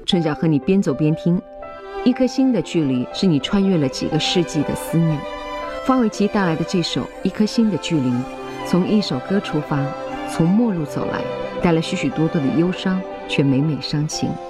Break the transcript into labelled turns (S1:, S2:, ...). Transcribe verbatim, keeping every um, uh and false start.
S1: 春晓和你边走边听，一颗心的距离是你穿越了几个世纪的思念。方玮琪带来的这首《一颗心的距离》，从一首歌出发，从陌路走来，带来许许多多的忧伤，却每每伤情。